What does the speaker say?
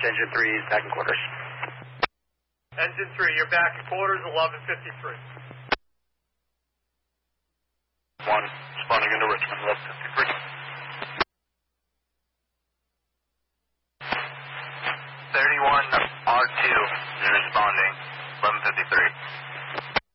Engine 3, back in quarters. Engine 3, you're back in quarters, 11:53. 1, responding into Richmond, 11:53. 31 R2, you're responding, 11:53.